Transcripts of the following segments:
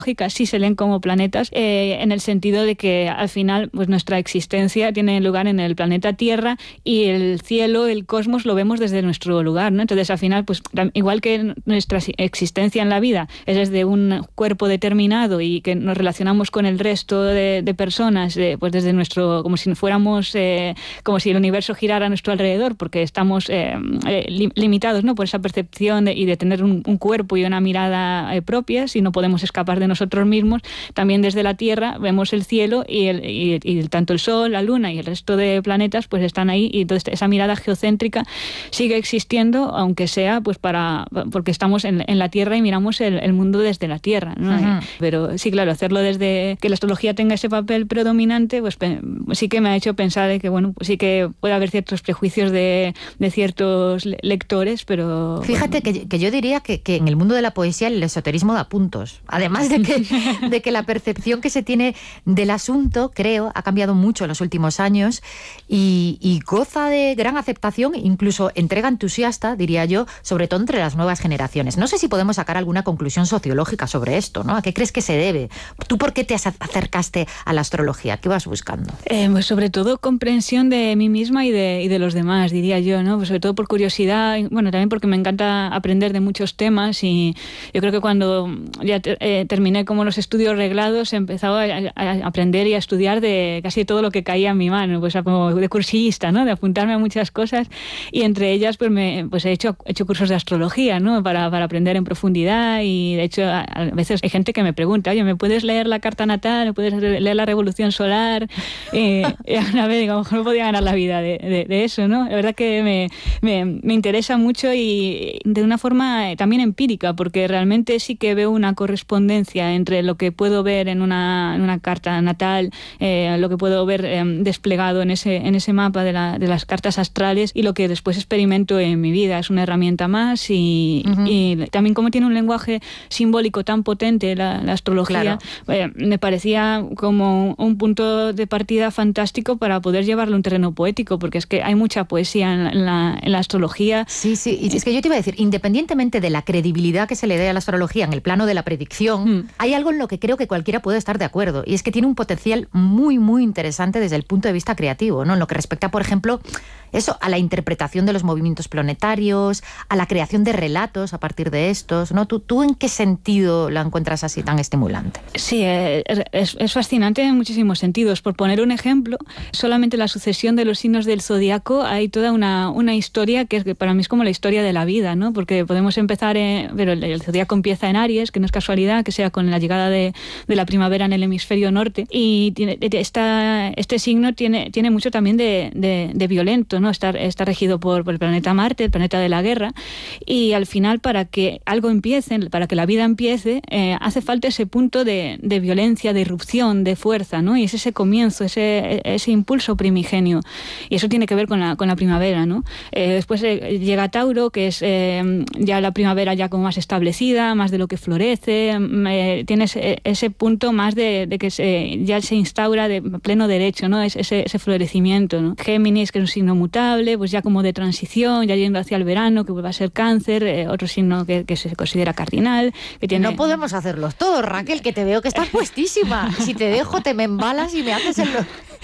sí se leen como planetas, en el sentido de que al final pues nuestra existencia tiene lugar en el planeta Tierra y el cielo, el cosmos, lo vemos desde nuestro lugar, ¿no? Entonces al final, pues igual que nuestra existencia en la vida es desde un cuerpo determinado y que nos relacionamos con el resto de personas, pues desde nuestro, como si fuéramos, como si el universo girara a nuestro alrededor, porque estamos limitados, ¿no? Por esa percepción y de tener un cuerpo y una mirada propia, si no podemos escapar de nosotros mismos. También desde la Tierra vemos el cielo y tanto el Sol, la Luna y el resto de planetas pues están ahí, y entonces esa mirada geocéntrica sigue existiendo, aunque sea pues porque estamos en la Tierra y miramos el mundo desde la Tierra, ¿no? Pero sí, claro, hacerlo desde que la astrología tenga ese papel predominante, pues sí que me ha hecho pensar de que bueno, pues sí que puede haber ciertos prejuicios de ciertos lectores, pero fíjate que yo diría que en el mundo de la poesía el esoterismo da puntos. Además de que la percepción que se tiene del asunto, creo, ha cambiado mucho en los últimos años y goza de gran aceptación, incluso entrega entusiasta, diría yo, sobre todo entre las nuevas generaciones. No sé si podemos sacar alguna conclusión sociológica sobre esto, ¿no? ¿A qué crees que se debe? ¿Tú por qué te acercaste a la astrología? ¿Qué vas buscando? Pues sobre todo comprensión de mí misma y de los demás, diría yo, ¿no? Pues sobre todo por curiosidad, bueno, también porque me encanta aprender de muchos temas, y yo creo que cuando ya terminé como los estudios reglados, he empezado a aprender y a estudiar de casi todo lo que caía en mi mano, pues como de cursillista, ¿no? De apuntarme a muchas cosas, y entre ellas pues he hecho cursos de astrología, ¿no? Para aprender en profundidad, y de hecho a veces hay gente que me pregunta, oye, ¿me puedes leer la carta natal? ¿Me puedes leer la revolución solar? Y a ver, digo, a lo mejor no podía ganar la vida de eso, ¿no? La verdad que me interesa mucho, y de una forma también empírica, porque realmente sí que veo una correspondencia entre lo que puedo ver en una carta natal, lo que puedo ver desplegado en ese mapa de las cartas astrales, y lo que después experimento en mi vida. Es una herramienta más, y también como tiene un lenguaje simbólico tan potente la astrología, claro. Me parecía como un punto de partida fantástico para poder llevarlo a un terreno poético, porque es que hay mucha poesía en la astrología. Sí, y es que yo te iba a decir, independientemente de la credibilidad que se le dé a la astrología en el plano de la predicción, hay algo en lo que creo que cualquiera puede estar de acuerdo, y es que tiene un potencial muy, muy interesante desde el punto de vista creativo, ¿no? En lo que respecta, por ejemplo, eso, a la interpretación de los movimientos planetarios, a la creación de relatos a partir de estos, ¿no? ¿Tú en qué sentido la encuentras así tan estimulante? Sí, es fascinante en muchísimos sentidos. Por poner un ejemplo, solamente la sucesión de los signos del zodiaco hay toda una historia que para mí es como la historia de la vida, ¿no? Porque podemos empezar, pero el zodiaco empieza en Aries, que no es casualidad que sea con la llegada de la primavera en el hemisferio norte, y este signo tiene mucho también de violento, ¿no? Está regido por el planeta Marte, el planeta de la guerra, y al final para que algo empiece, para que la vida empiece, hace falta ese punto de violencia, de irrupción, de fuerza, ¿no? Y es ese comienzo, ese impulso primigenio, y eso tiene que ver con la primavera, ¿no? Después llega Tauro, que es ya la primavera ya como más establecida, más de lo que florece, tienes ese punto más de que ya se instaura de pleno derecho, ¿no? Ese florecimiento, ¿no? Géminis, que es un signo mutable, pues ya como de transición, ya yendo hacia el verano, que vuelve a ser Cáncer, otro signo que se considera cardinal, que tiene... No podemos hacerlos todos, Raquel, que te veo que estás puestísima. Si te dejo, te me embalas y me haces el...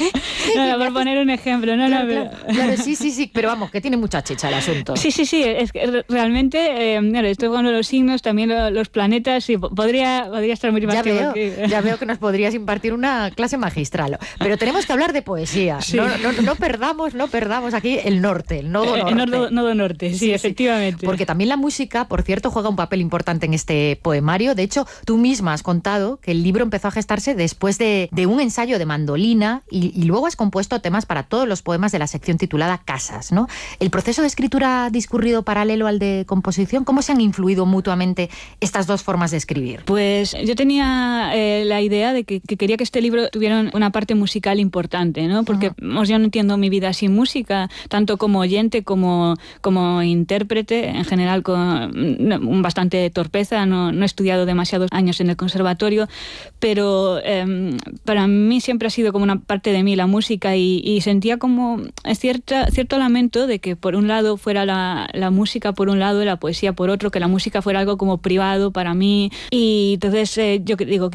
No, por poner un ejemplo, Claro, sí, pero vamos, que tiene mucha chicha el asunto. Sí, es que realmente, esto con los signos, también los planetas, sí, podría estar muy más tiempo aquí. Ya veo que nos podrías impartir una clase magistral, pero tenemos que hablar de poesía. Sí. No perdamos aquí el norte, el nodo norte. El nodo norte, sí, efectivamente. Porque también la música, por cierto, juega un papel importante en este poemario. De hecho, tú misma has contado que el libro empezó a gestarse después de un ensayo de mandolina, y luego has compuesto temas para todos los poemas de la sección titulada Casas, ¿no? ¿El proceso de escritura ha discurrido paralelo al de composición? ¿Cómo se han influido mutuamente estas dos formas de escribir? Pues yo tenía la idea de que quería que este libro tuviera una parte musical importante, ¿no? Porque yo no entiendo mi vida sin música, tanto como oyente como intérprete, en general con bastante torpeza, no he estudiado demasiados años en el conservatorio, pero para mí siempre ha sido como una parte de mí la música, y sentía como cierto lamento de que por un lado fuera la música por un lado y la poesía por otro, que la música fuera algo como privado para mí, y entonces yo digo,